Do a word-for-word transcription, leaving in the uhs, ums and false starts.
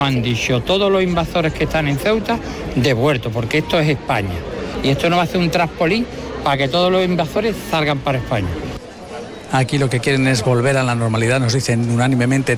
Han dicho todos los invasores que están en Ceuta, devuelto, porque esto es España. Y esto no va a ser un traspolín para que todos los invasores salgan para España. Aquí lo que quieren es volver a la normalidad, nos dicen unánimemente